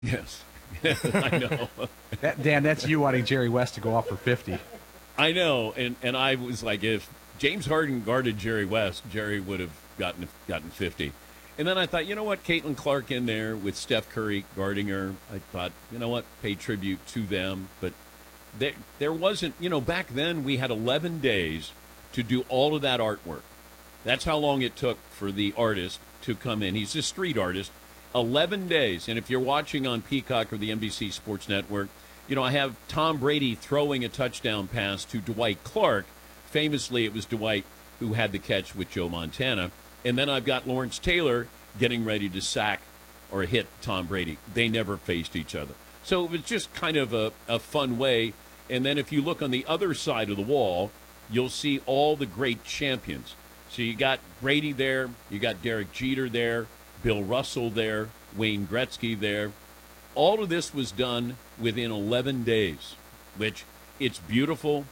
Yes. I know. Dan, that's you wanting Jerry West to go off for 50. I know. And I was like, if James Harden guarded Jerry West, Jerry would have gotten 50. And then I thought, you know what, Caitlin Clark in there with Steph Curry guarding her. I thought, you know what, pay tribute to them. But there wasn't, back then we had 11 days to do all of that artwork. That's how long it took for the artist to come in. He's a street artist. 11 days. And if you're watching on Peacock or the NBC Sports Network, I have Tom Brady throwing a touchdown pass to Dwight Clark. Famously, it was Dwight who had the catch with Joe Montana. And then I've got Lawrence Taylor getting ready to sack or hit Tom Brady. They never faced each other. So it was just kind of a fun way. And then if you look on the other side of the wall, you'll see all the great champions. So you got Brady there, you got Derek Jeter there, Bill Russell there, Wayne Gretzky there. All of this was done within 11 days, which it's beautiful.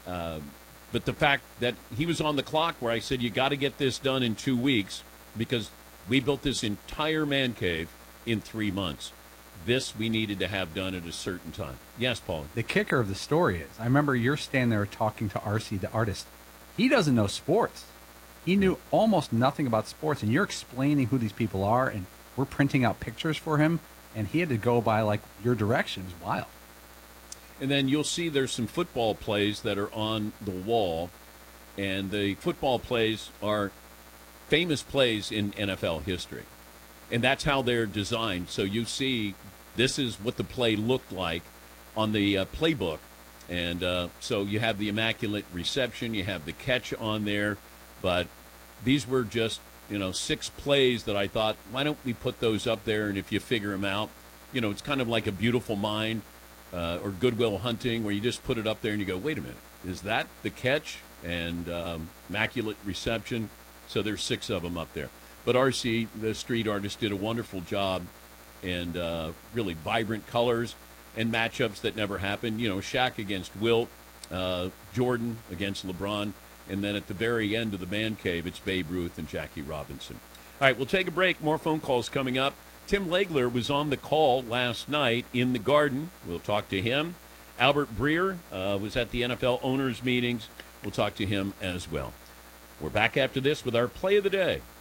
But the fact that he was on the clock where I said, you got to get this done in 2 weeks because we built this entire man cave in 3 months. This we needed to have done at a certain time. Yes, Paul. The kicker of the story is, I remember you're standing there talking to R.C., the artist. He doesn't know sports. He knew almost nothing about sports, and you're explaining who these people are, and we're printing out pictures for him, and he had to go by, like, your direction. It was wild. And then you'll see there's some football plays that are on the wall, and the football plays are famous plays in NFL history. And that's how they're designed. So you see this is what the play looked like on the playbook. And so you have the immaculate reception, you have the catch on there, but these were just, 6 plays that I thought, why don't we put those up there? And if you figure them out, it's kind of like A Beautiful Mind or Good Will Hunting, where you just put it up there and you go, wait a minute, is that the catch? And immaculate reception. So there's 6 of them up there. But R.C., the street artist, did a wonderful job, and really vibrant colors and matchups that never happened. Shaq against Wilt, Jordan against LeBron. And then at the very end of the man cave, it's Babe Ruth and Jackie Robinson. All right, we'll take a break. More phone calls coming up. Tim Legler was on the call last night in the Garden. We'll talk to him. Albert Breer was at the NFL owners' meetings. We'll talk to him as well. We're back after this with our play of the day